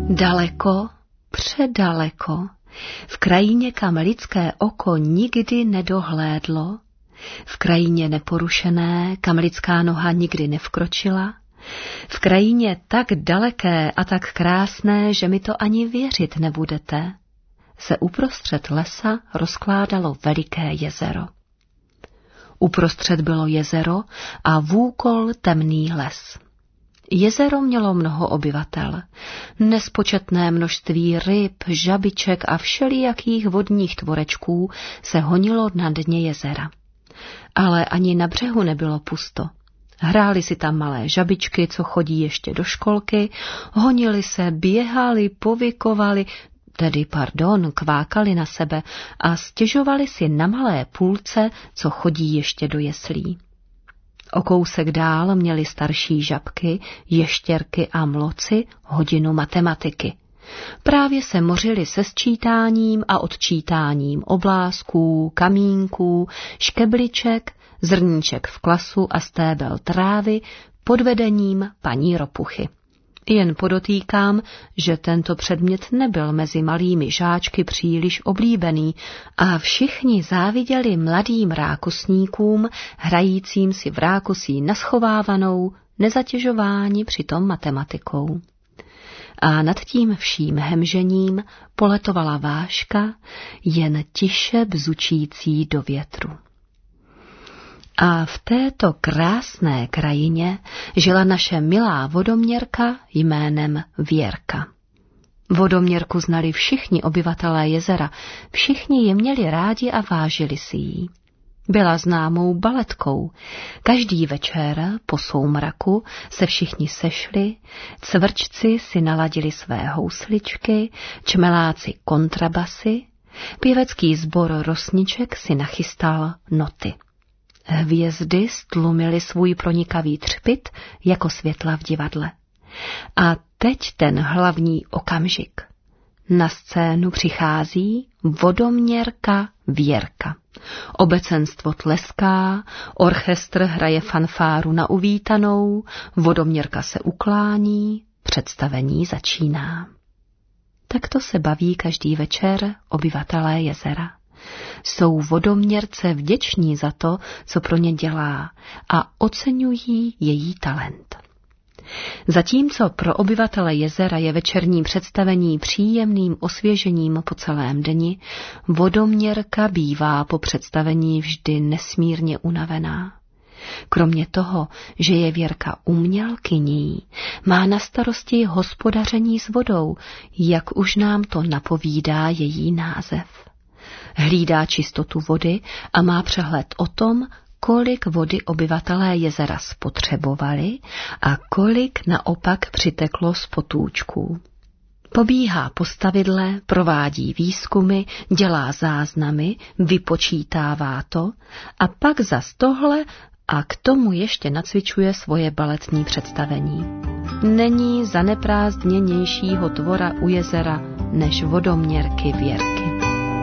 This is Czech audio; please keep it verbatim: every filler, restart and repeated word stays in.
Daleko, předaleko, v krajině, kam lidské oko nikdy nedohlédlo, v krajině neporušené, kam lidská noha nikdy nevkročila, v krajině tak daleké a tak krásné, že mi to ani věřit nebudete, se uprostřed lesa rozkládalo veliké jezero. Uprostřed bylo jezero a vůkol temný les. Jezero mělo mnoho obyvatel, nespočetné množství ryb, žabiček a všelijakých vodních tvorečků se honilo na dně jezera. Ale ani na břehu nebylo pusto. Hráli si tam malé žabičky, co chodí ještě do školky, honili se, běhali, povykovali, tedy pardon, kvákali na sebe a stěžovali si na malé půlce, co chodí ještě do jeslí. O kousek dál měli starší žabky, ještěrky a mloci hodinu matematiky. Právě se mořili se sčítáním a odčítáním oblázků, kamínků, škebliček, zrníček v klasu a stébel trávy pod vedením paní Ropuchy. Jen podotýkám, že tento předmět nebyl mezi malými žáčky příliš oblíbený a všichni záviděli mladým rákosníkům, hrajícím si v rákosí naschovávanou, nezatěžováni přitom matematikou. A nad tím vším hemžením poletovala váška, jen tiše bzučící do větru. A v této krásné krajině žila naše milá vodoměrka jménem Věrka. Vodoměrku znali všichni obyvatelé jezera, všichni je měli rádi a vážili si jí. Byla známou baletkou. Každý večer po soumraku se všichni sešli, cvrčci si naladili své housličky, čmeláci kontrabasy, pěvecký sbor rosniček si nachystal noty. Hvězdy stlumily svůj pronikavý třpyt jako světla v divadle. A teď ten hlavní okamžik. Na scénu přichází vodoměrka Věrka. Obecenstvo tleská, orchestr hraje fanfáru na uvítanou, vodoměrka se uklání, představení začíná. Takto se baví každý večer obyvatelé jezera. Jsou vodoměrce vděční za to, co pro ně dělá, a oceňují její talent. Zatímco pro obyvatele jezera je večerní představení příjemným osvěžením po celém dni, vodoměrka bývá po představení vždy nesmírně unavená. Kromě toho, že je Věrka umělkyní, má na starosti hospodaření s vodou, jak už nám to napovídá její název. Hlídá čistotu vody a má přehled o tom, kolik vody obyvatelé jezera spotřebovali a kolik naopak přiteklo z potůčků. Pobíhá po stavidle, provádí výzkumy, dělá záznamy, vypočítává to a pak zas tohle a k tomu ještě nacvičuje svoje baletní představení. Není zaneprázdněnějšího tvora u jezera než vodoměrky Věrky.